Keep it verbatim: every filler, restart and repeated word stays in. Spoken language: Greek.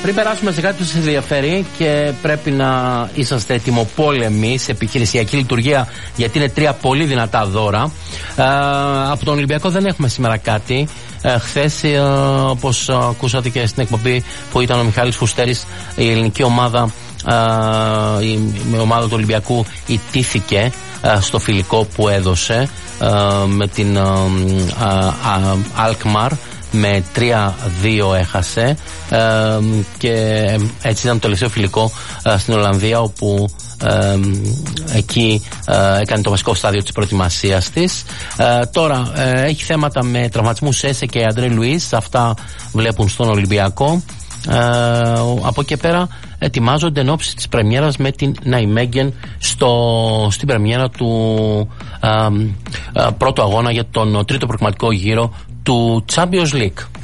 πριν περάσουμε σε κάτι που σας ενδιαφέρει και πρέπει να είσαστε ετοιμοπόλεμοι σε επιχειρησιακή λειτουργία, γιατί είναι τρία πολύ δυνατά δώρα. Ε, από τον Ολυμπιακό δεν έχουμε σήμερα κάτι. Ε, χθες, ε, όπως ακούσατε και στην εκπομπή που ήταν ο Μιχάλης Φουστέρης, η ελληνική ομάδα, ε, η, η ομάδα του Ολυμπιακού ιτήθηκε ε, στο φιλικό που έδωσε ε, με την ε, Αλκμαρ. Με τρία δύο έχασε ε, και έτσι ήταν το τελευταίο φιλικό ε, στην Ολλανδία, όπου ε, εκεί ε, έκανε το βασικό στάδιο της προετοιμασίας της. Ε, τώρα ε, έχει θέματα με τραυματισμούς Έσε και Αντρέ Λουίς, αυτά βλέπουν στον Ολυμπιακό. Ε, από εκεί πέρα ετοιμάζονται εν ώψη της πρεμιέρας με την Ναϊμέγγεν στο, στην πρεμιέρα του ε, ε, πρώτου αγώνα για τον τρίτο προκριματικό γύρο του Champions League.